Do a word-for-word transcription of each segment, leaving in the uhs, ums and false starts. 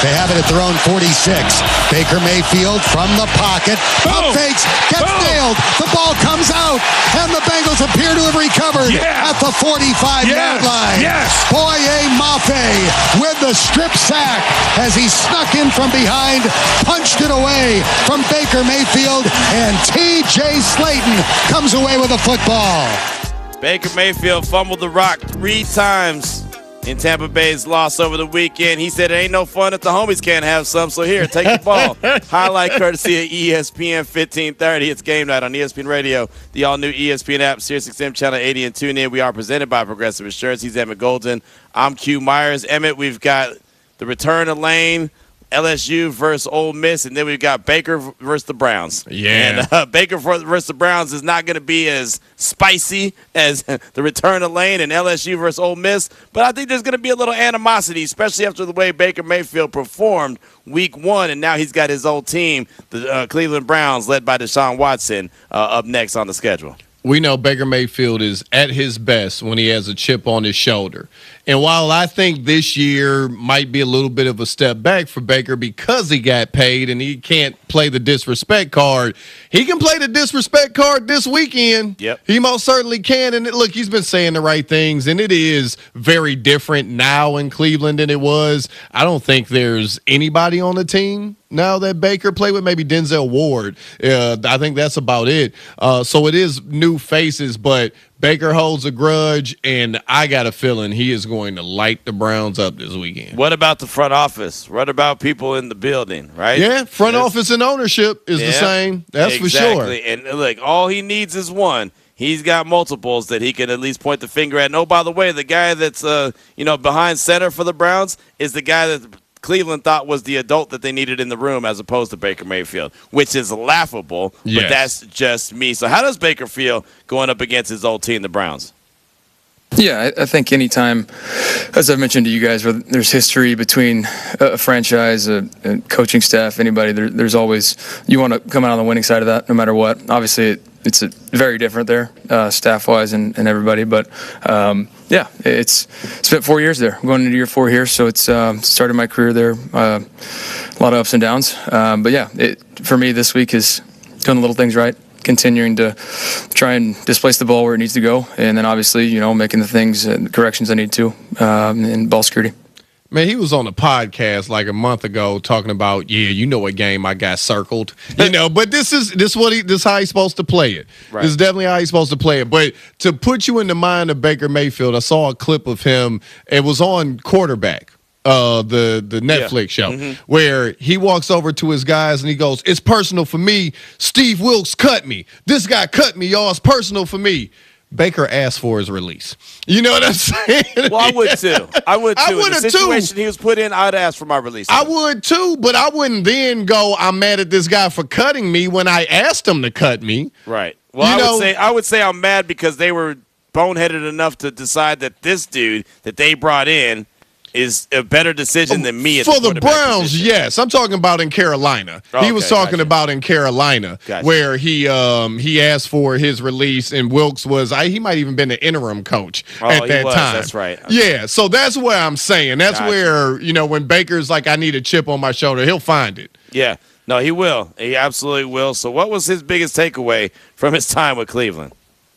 They have it at their own forty-six. Baker Mayfield from the pocket. Pump fakes. Gets Boom. nailed. The ball comes out. And the Bengals appear to have recovered yeah. at the forty-five-yard yes. line. Yes. Boye Mafe with the strip sack as he snuck in from behind, punched it away from Baker Mayfield, and T J Slaton comes away with the football. Baker Mayfield fumbled the rock three times in Tampa Bay's loss over the weekend. He said it ain't no fun if the homies can't have some, so here, take the ball. Highlight courtesy of E S P N fifteen thirty. It's game night on E S P N Radio, the all-new E S P N app, Sirius X M Channel eighty, and tune in. We are presented by Progressive Insurance. He's Emmett Golden. I'm Q Myers. Emmett, we've got the return of Lane, L S U versus Ole Miss, and then we've got Baker versus the Browns. Yeah. And uh, Baker versus the Browns is not going to be as spicy as the return of Lane and L S U versus Ole Miss, but I think there's going to be a little animosity, especially after the way Baker Mayfield performed week one, and now he's got his old team, the uh, Cleveland Browns, led by Deshaun Watson, uh, up next on the schedule. We know Baker Mayfield is at his best when he has a chip on his shoulder. And while I think this year might be a little bit of a step back for Baker because he got paid and he can't play the disrespect card, he can play the disrespect card this weekend. Yep. He most certainly can. And look, he's been saying the right things, and it is very different now in Cleveland than it was. I don't think there's anybody on the team now that Baker played with, maybe Denzel Ward. Uh, I think that's about it. Uh, so it is new faces, but Baker holds a grudge, and I got a feeling he is going to light the Browns up this weekend. What about the front office? What about people in the building, right? Yeah, front Yes. office and ownership is Yeah, the same. That's exactly. for sure. And look, all he needs is one. He's got multiples that he can at least point the finger at. And oh, by the way, the guy that's uh, you know behind center for the Browns is the guy that Cleveland thought was the adult that they needed in the room as opposed to Baker Mayfield, which is laughable, Yes. but that's just me. So how does Baker feel going up against his old team, the Browns? Yeah, I, I think anytime, as I've mentioned to you guys, where there's history between a franchise, a, a coaching staff, anybody, there, there's always, you want to come out on the winning side of that no matter what. Obviously, it, it's a, very different there, uh, staff-wise and, and everybody. But, um, yeah, it's spent four years there. I'm going into year four here, so it's um, started my career there. Uh, a lot of ups and downs. Um, but, yeah, it, for me this week is doing the little things right, continuing to try and displace the ball where it needs to go, and then obviously, you know, making the things and the corrections I need to um, in ball security. Man, he was on a podcast like a month ago talking about, yeah, you know what game I got circled, you know. But this is this what he this how he's supposed to play it. Right. This is definitely how he's supposed to play it. But to put you in the mind of Baker Mayfield, I saw a clip of him. It was on Quarterback, uh, the the Netflix Yeah. show, Mm-hmm. where he walks over to his guys and he goes, "It's personal for me. Steve Wilkes cut me. This guy cut me, y'all. It's personal for me." Baker asked for his release. You know what I'm saying? Well, I would too. I would too. I in would the have situation too. he was put in, I'd ask for my release. I would too, but I wouldn't then go, I'm mad at this guy for cutting me when I asked him to cut me. Right. Well, You I know- would say I would say I'm mad because they were boneheaded enough to decide that this dude that they brought in is a better decision than me at For the the quarterback Browns, position. yes. I'm talking about in Carolina. Okay, he was talking gotcha. about in Carolina Gotcha. where he um, he asked for his release, and Wilkes was I, he might even been the interim coach Oh, at he that was. time. That's right. Yeah, so that's where I'm saying. That's Gotcha. where, you know, when Baker's like, I need a chip on my shoulder, he'll find it. Yeah. No, he will. He absolutely will. So what was his biggest takeaway from his time with Cleveland?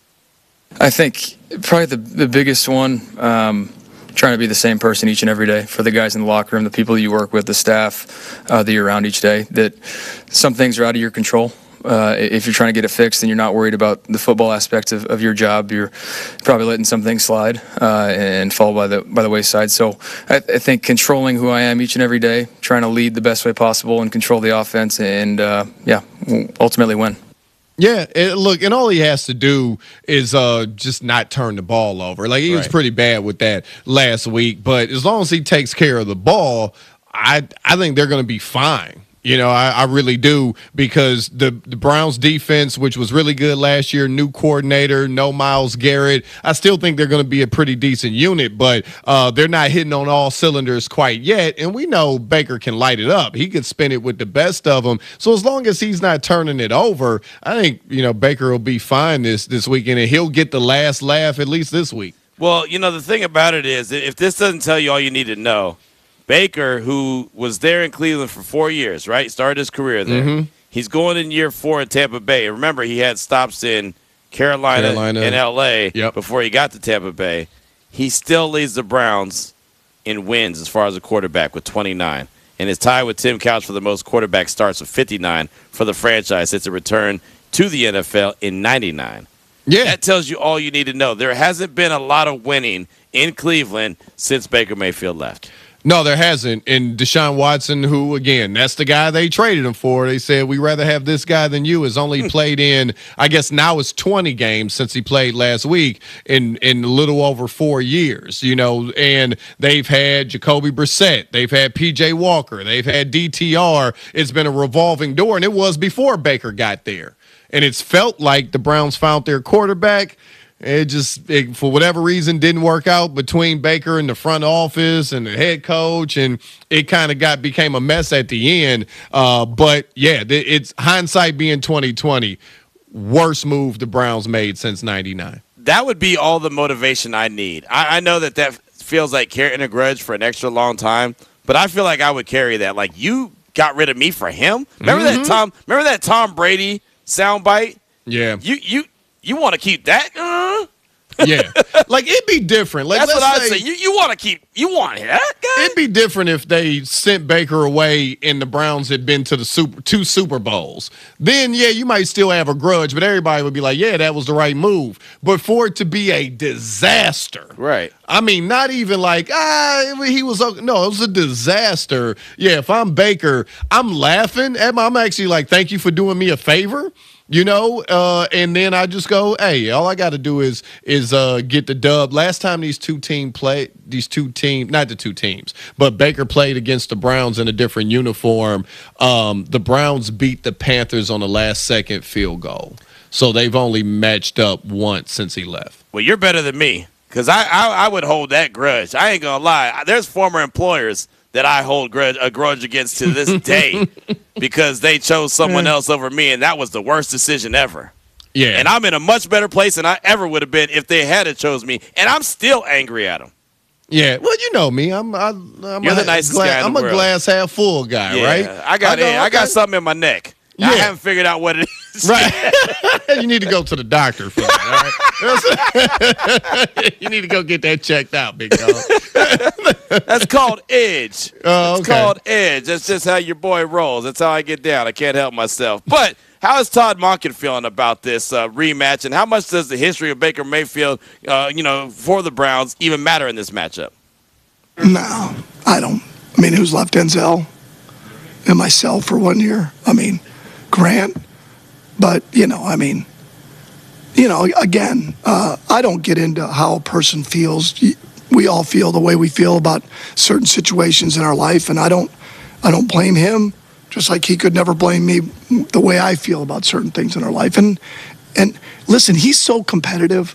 I think probably the the biggest one, um, trying to be the same person each and every day for the guys in the locker room, the people you work with, the staff uh, that you're around each day, that some things are out of your control. Uh, if you're trying to get it fixed and you're not worried about the football aspect of, of your job, you're probably letting some things slide uh, and fall by the by the wayside. So I, I think controlling who I am each and every day, trying to lead the best way possible and control the offense, and uh, yeah, ultimately win. Yeah, and look, and all he has to do is uh, just not turn the ball over. Like, he was Right. pretty bad with that last week, but as long as he takes care of the ball, I I think they're going to be fine. You know, I, I really do, because the, the Browns defense, which was really good last year, new coordinator, no Myles Garrett, I still think they're going to be a pretty decent unit, but uh, they're not hitting on all cylinders quite yet, and we know Baker can light it up. He could spin it with the best of them, so as long as he's not turning it over, I think, you know, Baker will be fine this, this weekend, and he'll get the last laugh at least this week. Well, you know, the thing about it is, if this doesn't tell you all you need to know, Baker, who was there in Cleveland for four years, right? Started his career there. Mm-hmm. He's going in year four in Tampa Bay. Remember, he had stops in Carolina, Carolina. and L A yep. before he got to Tampa Bay. He still leads the Browns in wins as far as a quarterback with twenty-nine. And is tied with Tim Couch for the most quarterback starts with fifty-nine for the franchise since a return to the N F L in ninety-nine. Yeah. That tells you all you need to know. There hasn't been a lot of winning in Cleveland since Baker Mayfield left. No, there hasn't. And Deshaun Watson, who, again, that's the guy they traded him for. They said, we'd rather have this guy than you, has only played in, I guess now it's twenty games since he played last week in, in a little over four years, you know. And they've had Jacoby Brissett. They've had P J Walker. They've had D T R. It's been a revolving door, and it was before Baker got there. And it's felt like the Browns found their quarterback. It just, it, for whatever reason, didn't work out between Baker and the front office and the head coach, and it kind of got became a mess at the end. Uh, but, yeah, it's hindsight being twenty twenty, worst move the Browns made since ninety-nine. That would be all the motivation I need. I, I know that that feels like carrying a grudge for an extra long time, but I feel like I would carry that. Like, you got rid of me for him? Remember mm-hmm. that Tom? Remember that Tom Brady soundbite? Yeah. You you you want to keep that? Uh? Yeah. Like, it'd be different. Like, That's what I'd say, say. You you want to keep you want that guy? It'd be different if they sent Baker away and the Browns had been to the super two Super Bowls. Then, yeah, you might still have a grudge, but everybody would be like, yeah, that was the right move. But for it to be a disaster. Right. I mean, not even like, ah, he was, no, it was a disaster. Yeah, if I'm Baker, I'm laughing. I'm actually like, thank you for doing me a favor. You know, uh, and then I just go, hey, all I got to do is is uh, get the dub. Last time these two team played, these two teams, not the two teams, but Baker played against the Browns in a different uniform. Um, the Browns beat the Panthers on the last second field goal. So they've only matched up once since he left. Well, you're better than me because I, I, I would hold that grudge. I ain't going to lie. There's former employers that I hold grudge, a grudge against to this day because they chose someone else over me, and that was the worst decision ever. Yeah. And I'm in a much better place than I ever would have been if they had chose me, and I'm still angry at them. Yeah, well, you know me. I'm. I, I'm You're a the nicest gla- guy in I'm the a world. glass half full guy, yeah, right? I got I, go, I, I got something in my neck. Yeah. I haven't figured out what it is. Right. You need to go to the doctor for that, all right? You need to go get that checked out, big dog. That's called edge. Oh, okay. It's called edge. That's just how your boy rolls. That's how I get down. I can't help myself. But how is Todd Monken feeling about this uh, rematch, and how much does the history of Baker Mayfield, uh, you know, for the Browns even matter in this matchup? No, I don't. I mean, who's left? Denzel and myself for one year. I mean, Grant. But, you know, I mean, you know, again, uh, I don't get into how a person feels. We all feel the way we feel about certain situations in our life, and I don't I don't blame him, just like he could never blame me the way I feel about certain things in our life. And, and listen, he's so competitive.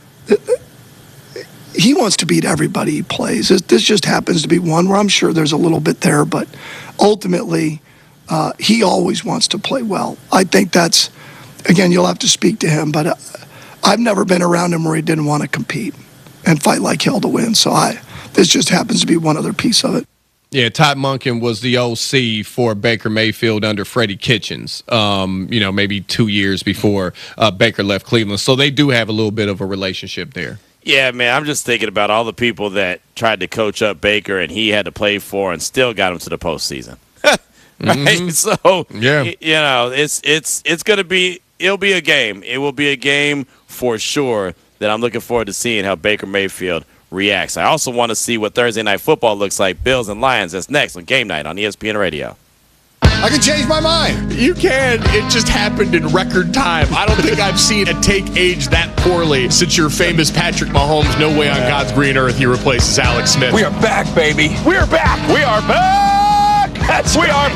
He wants to beat everybody he plays. This, this just happens to be one where I'm sure there's a little bit there, but ultimately, uh, he always wants to play well. I think that's, again, you'll have to speak to him, but uh, I've never been around him where he didn't want to compete and fight like hell to win. So I, this just happens to be one other piece of it. Yeah, Todd Monken was the O C for Baker Mayfield under Freddie Kitchens, um, you know, maybe two years before uh, Baker left Cleveland. So they do have a little bit of a relationship there. Yeah, man, I'm just thinking about all the people that tried to coach up Baker and he had to play for and still got him to the postseason. Right? Mm-hmm. So, yeah. you know, it's it's it's going to be – it'll be a game. It will be a game for sure that I'm looking forward to seeing how Baker Mayfield reacts. I also want to see what Thursday Night Football looks like. Bills and Lions. That's next on Game Night on E S P N Radio. I can change my mind. You can. It just happened in record time. I don't think I've seen a take age that poorly since your famous Patrick Mahomes, no way on God's green earth he replaces Alex Smith. We are back, baby. We are back. We are back. That's we are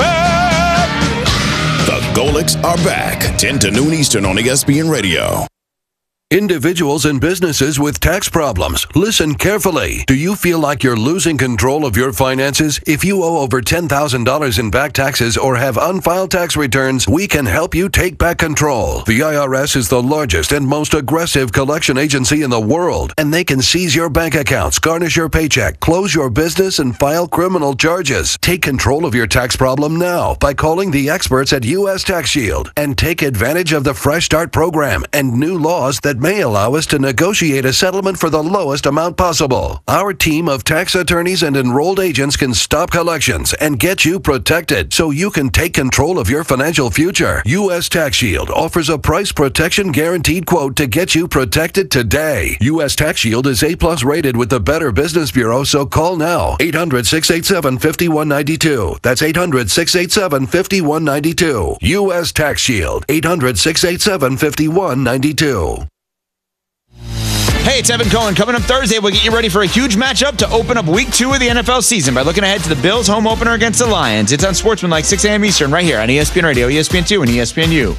back. The Golics are back. ten to noon Eastern on E S P N Radio. Individuals and businesses with tax problems, listen carefully. Do you feel like you're losing control of your finances? If you owe over ten thousand dollars in back taxes or have unfiled tax returns, we can help you take back control. The I R S is the largest and most aggressive collection agency in the world, and they can seize your bank accounts, garnish your paycheck, close your business, and file criminal charges. Take control of your tax problem now by calling the experts at U S Tax Shield and take advantage of the Fresh Start program and new laws that may allow us to negotiate a settlement for the lowest amount possible. Our team of tax attorneys and enrolled agents can stop collections and get you protected so you can take control of your financial future. U S Tax Shield offers a price protection guaranteed quote to get you protected today. U S Tax Shield is A plus rated with the Better Business Bureau, so call now. eight hundred, six eight seven, five one nine two. That's eight hundred, six eight seven, five one nine two. U S Tax Shield. eight hundred, six eight seven, five one nine two. Hey, it's Evan Cohen. Coming up Thursday, we'll get you ready for a huge matchup to open up week two of the N F L season by looking ahead to the Bills' home opener against the Lions. It's on Sportsmanlike, six a.m. Eastern, right here on E S P N Radio, E S P N two, and E S P N U.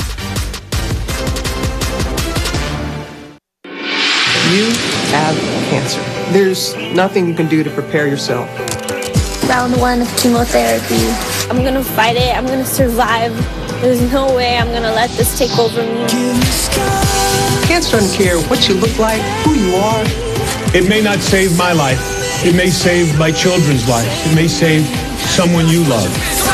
You have cancer. There's nothing you can do to prepare yourself. Round one of chemotherapy. I'm going to fight it. I'm going to survive. There's no way I'm going to let this take over me. Cancer doesn't care what you look like, who you are. It may not save my life. It may save my children's lives. It may save someone you love.